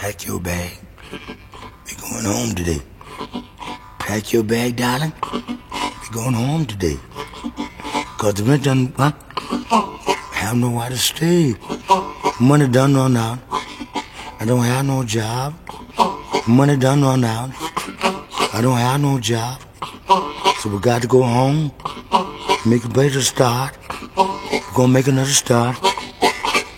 Pack your bag. We're going home today. Pack your bag, darling. We're going home today. Cause the rent done, huh? Have nowhere to stay. Money done run out. I don't have no job. Money done run out. I don't have no job. So we got to go home. Make a better start. We're gonna make another start.